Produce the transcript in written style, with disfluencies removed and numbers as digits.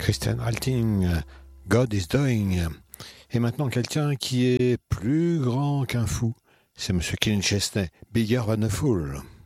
Christian Halting, God is Doing. Et maintenant quelqu'un qui est plus grand qu'un fou, c'est Monsieur Kenny Chesney, Bigger Than a Fool.